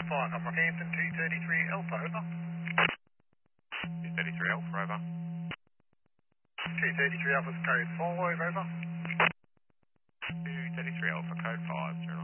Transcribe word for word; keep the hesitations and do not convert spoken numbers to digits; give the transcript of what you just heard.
Fire from Rockhampton, two thirty-three Alpha, over. two thirty-three Alpha, over. two thirty-three Alpha's code five, over. two thirty-three Alpha, code five, zero